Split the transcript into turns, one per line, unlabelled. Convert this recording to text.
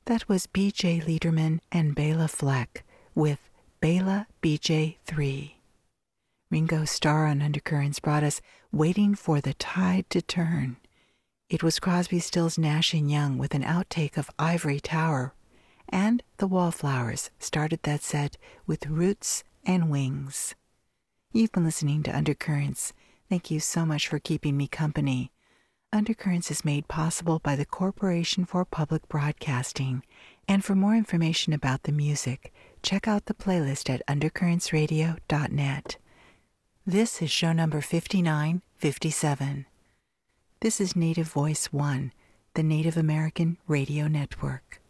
That was B.J. Liederman and Bela Fleck with Bela BJ 3. Ringo Starr on Undercurrents brought us Waiting for the Tide to Turn. It was Crosby, Stills, Nash & Young with an outtake of Ivory Tower. And the Wallflowers started that set with Roots and Wings. You've been listening to Undercurrents. Thank you so much for keeping me company. Undercurrents is made possible by the Corporation for Public Broadcasting. And for more information about the music, check out the playlist at undercurrentsradio.net. This is show number 5957. This is Native Voice One, the Native American Radio Network.